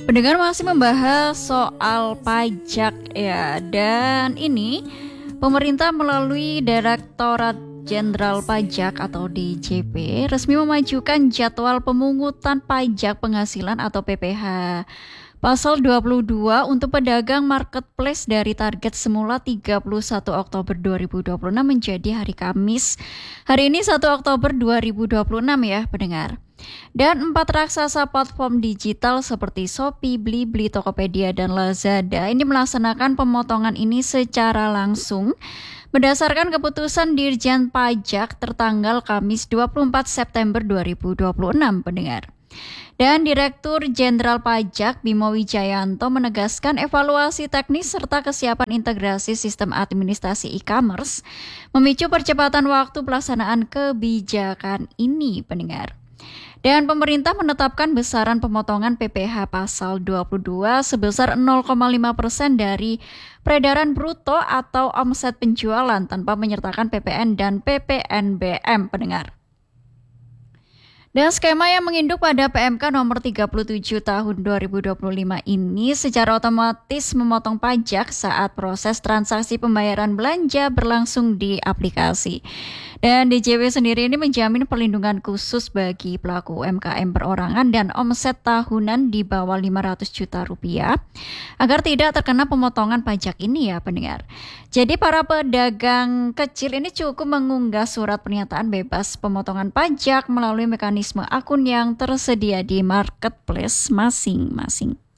Pendengar masih membahas soal pajak ya, dan ini pemerintah melalui Direktorat Jenderal Pajak atau DJP resmi memajukan jadwal pemungutan pajak penghasilan atau PPh. Pasal 22 untuk pedagang marketplace dari target semula 31 Oktober 2026 menjadi hari Kamis. Hari ini 1 Oktober 2026 ya pendengar. Dan 4 raksasa platform digital seperti Shopee, Blibli, Tokopedia, dan Lazada ini melaksanakan pemotongan ini secara langsung berdasarkan keputusan Dirjen Pajak tertanggal Kamis 24 September 2026 pendengar. Dan Direktur Jenderal Pajak Bimo Wijayanto menegaskan evaluasi teknis serta kesiapan integrasi sistem administrasi e-commerce memicu percepatan waktu pelaksanaan kebijakan ini pendengar. Dan pemerintah menetapkan besaran pemotongan PPh pasal 22 sebesar 0,5% dari peredaran bruto atau omset penjualan tanpa menyertakan PPN dan PPNBM pendengar. Dan skema yang menginduk pada PMK nomor 37 tahun 2025 ini secara otomatis memotong pajak saat proses transaksi pembayaran belanja berlangsung di aplikasi. Dan DJP sendiri ini menjamin perlindungan khusus bagi pelaku UMKM perorangan dan omset tahunan di bawah 500 juta rupiah agar tidak terkena pemotongan pajak ini ya pendengar. Jadi para pedagang kecil ini cukup mengunggah surat pernyataan bebas pemotongan pajak melalui mekanisme akun yang tersedia di marketplace masing-masing.